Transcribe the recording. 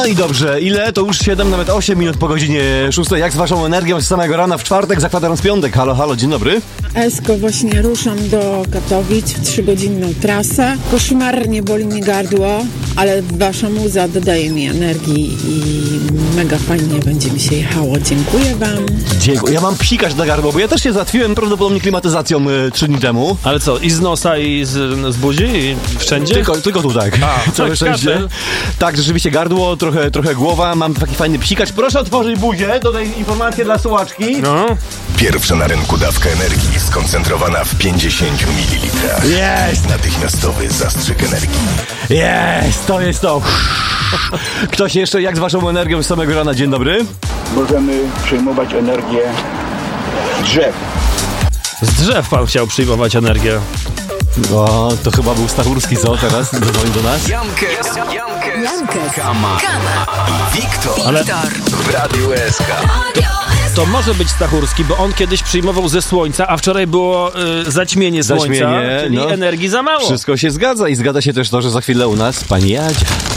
No i dobrze, ile? To już 7, nawet 8 minut po godzinie 6. Jak z waszą energią z samego rana w czwartek, za kwadrans piątek? Halo, halo, dzień dobry. Esko, właśnie ruszam do Katowic w 3-godzinną trasę. Koszmarnie boli mnie gardło, ale wasza muza dodaje mi energii i mega fajnie będzie mi się jechało. Dziękuję wam. Dziękuję. Ja mam psikać na gardło, bo ja też się załatwiłem prawdopodobnie klimatyzacją 3 dni temu. Ale co, i z nosa, i z buzi, i wszędzie? Tylko tu tak. Całe szczęście. Tak, rzeczywiście gardło, trochę głowa, mam taki fajny psikacz. Proszę otworzyć buzię, dodaj informacje dla słuchaczki. No. Pierwsza na rynku dawka energii skoncentrowana w 50 ml. Jest! Natychmiastowy zastrzyk energii. Jest, to jest to. Ktoś jeszcze, jak z waszą energią z samego rana? Dzień dobry. Możemy przyjmować energię z drzew. Z drzew pan chciał przyjmować energię. O, to chyba był Stachurski, co teraz? Dzwoni do nas. Jankes, Kama i Wiktor. Ale W Radiu SK. to może być Stachurski, bo on kiedyś przyjmował ze słońca, a wczoraj było zaćmienie słońca, czyli energii za mało. Wszystko się zgadza i zgadza się też to, że za chwilę u nas pani Jadzia.